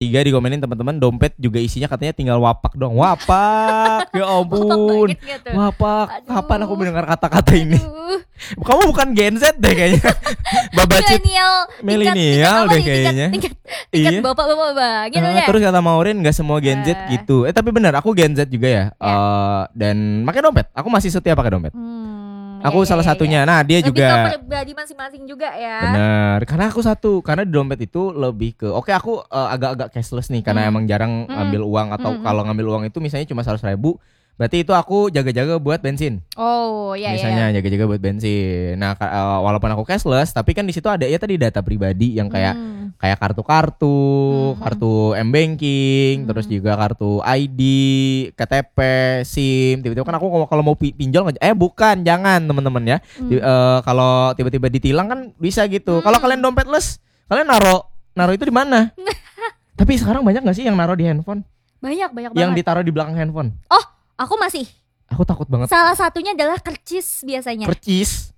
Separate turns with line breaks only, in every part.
3 dikomenin teman-teman dompet juga isinya katanya tinggal wapak doang. Wapak. Ya ampun. Wapak. Kapan aku mendengar kata-kata ini? Kamu bukan Gen Z deh kayaknya. Babacit milenial deh kayaknya.
Tingkat bapak-bapak banget ya.
Terus kata Maureen enggak semua Gen Z gitu. Tapi benar aku Gen Z juga ya. Dan pakai dompet. Aku masih setia pakai dompet. Aku salah satunya. Nah, dia
lebih
juga
ke pribadi masing-masing juga ya.
benar. Karena di dompet itu lebih ke aku agak-agak cashless nih karena emang jarang ngambil uang atau kalau ngambil uang itu misalnya cuma 100.000. Berarti itu aku jaga-jaga buat bensin.
Oh, iya.
Misalnya jaga-jaga buat bensin. Nah, walaupun aku cashless, tapi kan di situ ada ya tadi data pribadi yang kayak kartu-kartu, kartu M-banking, terus juga kartu ID, KTP, SIM. Tiba-tiba kan aku kalau mau pinjol bukan, jangan teman-teman ya. Kalau tiba-tiba ditilang kan bisa gitu. Kalau kalian dompetless, kalian naro itu di mana? Tapi sekarang banyak enggak sih yang naro di handphone?
Banyak banget.
Yang ditaruh di belakang handphone.
Oh, aku masih.
Aku takut banget.
Salah satunya adalah kercis biasanya.
Karcis.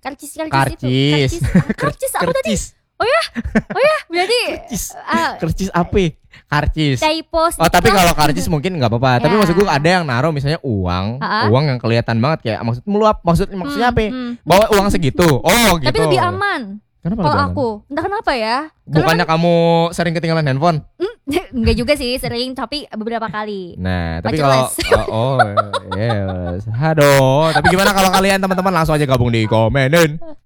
Aku tadi. Oh ya, berarti
Karcis apa? Karcis.
Typo.
Oh, tapi kalau karcis mungkin nggak apa-apa. Tapi maksud gue ada yang naruh misalnya uang yang kelihatan banget kayak maksudnya apa? Bawa uang segitu. Oh, gitu.
Tapi lebih aman.
Kenapa
kalau aku? Entah kenapa ya.
Bukannya kamu sering ketinggalan handphone?
Enggak juga sih, sering tapi beberapa kali.
Nah, tapi kalau yes. Aduh, tapi gimana kalau kalian teman-teman langsung aja gabung di komenin.